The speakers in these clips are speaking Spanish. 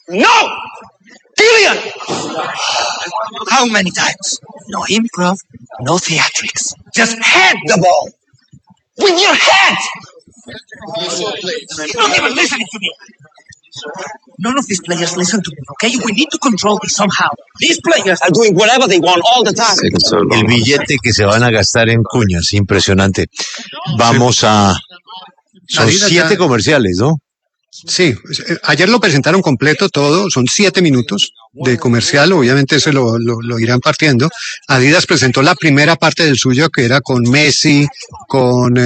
No! Killian! How many times? No improv, no theatrics. Just head the ball. With your head! You're not even listening to me. None of these players listen to me, okay? We need to control this somehow. These players are doing whatever they want all the time. El billete que se van a gastar en cuñas, impresionante. Vamos a... Son 7 comerciales, ¿no? Sí, ayer lo presentaron completo todo, son 7 minutos de comercial, obviamente eso lo irán partiendo. Adidas presentó la primera parte del suyo, que era con Messi, con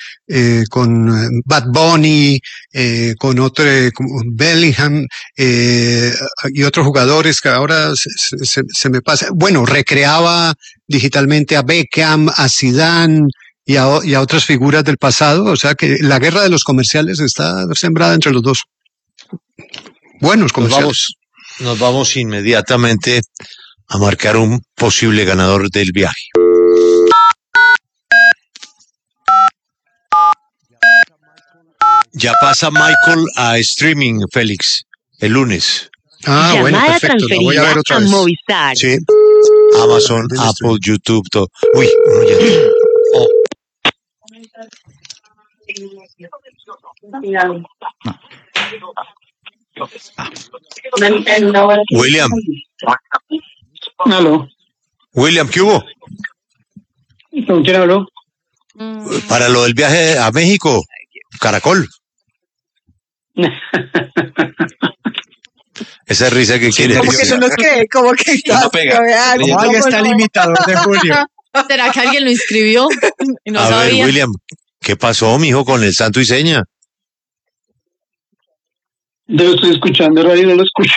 Bad Bunny, con Bellingham, y otros jugadores que ahora se me pasa. Bueno, recreaba digitalmente a Beckham, a Zidane, y a otras figuras del pasado, o sea que la guerra de los comerciales está sembrada entre los dos. Buenos comerciales. Nos vamos inmediatamente a marcar un posible ganador del viaje. Ya pasa Michael a streaming, Félix, el lunes. Ah, bueno, perfecto. Lo voy a ver otra vez. Movistar. Sí. Amazon, Apple, YouTube, todo. Uy, uno ya. Oh. William. Aló. William, ¿qué hubo? ¿Con quién habló? Para lo del viaje a México, Caracol. Esa risa que quiere. ¿Cómo que eso no es que? ¿Cómo que no pega? ¿Cómo ¿Cómo está el imitador de Julio? ¿Será que alguien lo inscribió y no a sabía? ver, William, ¿qué pasó, mijo, con el santo y seña? Yo estoy escuchando radio y no lo escucho.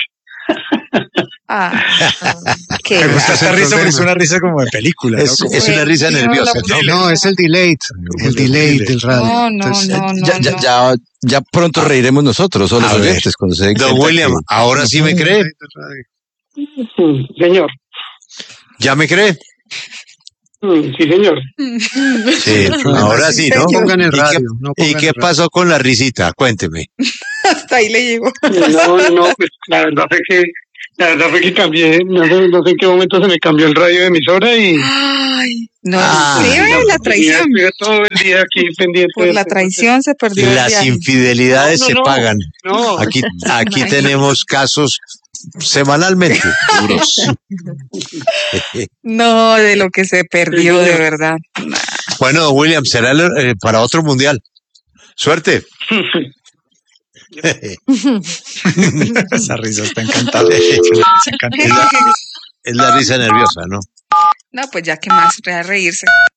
¿Qué? Me gusta esa risa porque es una risa como de película, ¿no? Es una risa nerviosa, ¿no? No, es el delay del radio. Ya pronto reiremos nosotros, o los A ver, oyentes, cuando se den Don cuenta William, que- ¿ahora sí me cree? Sí, señor. ¿Ya me cree? Sí, señor. Sí, ahora sí, ¿no? No pongan el ¿Y radio. qué, no y pongan qué el radio. pasó con la risita? Cuénteme. Hasta ahí le llegó. No, pues la verdad fue que cambié, no sé en qué momento se me cambió el radio de emisora y Ay, no, Ah. sí, la traición. estuve todo el día aquí pendiente. Por la traición se perdió el Las viaje. infidelidades No, se no. pagan. No, Aquí Imagínate. tenemos casos semanalmente duros. No, de lo que se perdió, de verdad. Bueno, don William, será para otro mundial. Suerte. Esa risa está encantada. Es la risa nerviosa, ¿no? No, pues ya que más, reírse.